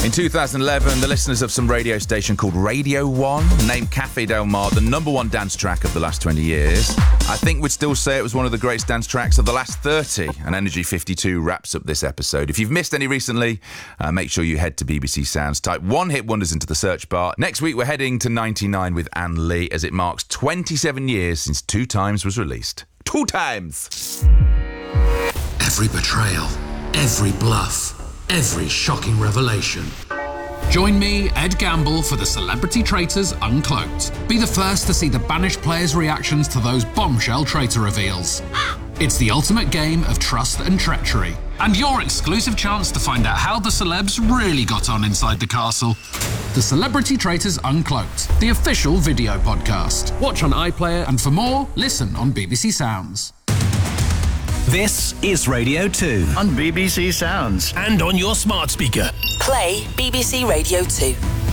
In 2011, the listeners of some radio station called Radio 1 named Cafe Del Mar the number one dance track of the last 20 years. I think we'd still say it was one of the greatest dance tracks of the last 30. And Energy 52 wraps up this episode. If you've missed any recently, make sure you head to BBC Sounds. Type One Hit Wonders into the search bar. Next week, we're heading to 99 with Anne Lee as it marks 27 years since Two Times was released. Two Times! Every betrayal, every bluff, every shocking revelation. Join me, Ed Gamble, for the Celebrity Traitors Uncloaked. Be the first to see the banished players' reactions to those bombshell traitor reveals. It's the ultimate game of trust and treachery. And your exclusive chance to find out how the celebs really got on inside the castle. The Celebrity Traitors Uncloaked, the official video podcast. Watch on iPlayer, and for more, listen on BBC Sounds. This is Radio 2 on BBC Sounds and on your smart speaker. Play BBC Radio 2.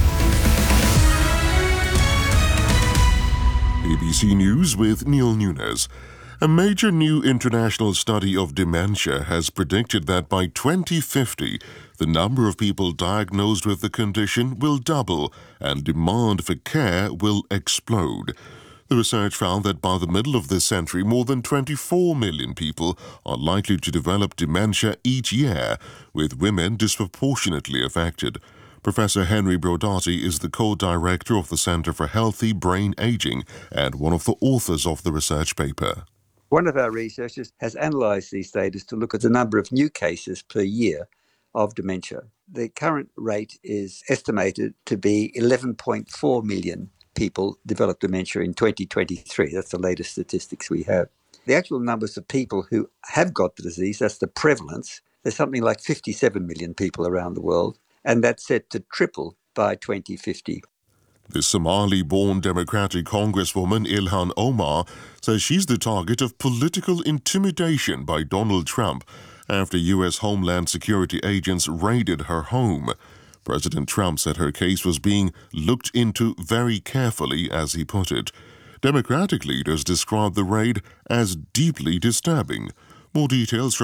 BBC News with Neil Nunes. A major new international study of dementia has predicted that by 2050, the number of people diagnosed with the condition will double and demand for care will explode. The research found that by the middle of this century, more than 24 million people are likely to develop dementia each year, with women disproportionately affected. Professor Henry Brodati is the co-director of the Centre for Healthy Brain Aging and one of the authors of the research paper. One of our researchers has analysed these data to look at the number of new cases per year of dementia. The current rate is estimated to be 11.4 million people develop dementia in 2023. That's the latest statistics we have. The actual numbers of people who have got the disease, that's the prevalence, there's something like 57 million people around the world, and that's set to triple by 2050. The Somali-born Democratic Congresswoman Ilhan Omar says she's the target of political intimidation by Donald Trump after U.S. Homeland Security agents raided her home. President Trump said her case was being looked into very carefully, as he put it. Democratic leaders described the raid as deeply disturbing. More details from